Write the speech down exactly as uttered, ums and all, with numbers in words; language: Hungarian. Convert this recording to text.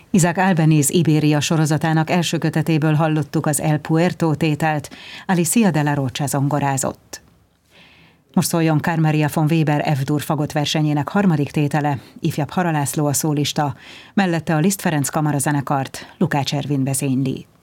Isaac Albeniz Ibéria sorozatának első kötetéből hallottuk az El Puerto tételt, Alicia de la Rocha zongorázott. Most szóljon Carl Maria von Weber F-dur fagott versenyének harmadik tétele, ifjabb Hara László a szólista, mellette a Liszt Ferenc kamarazenekart Lukács Ervin vezényli.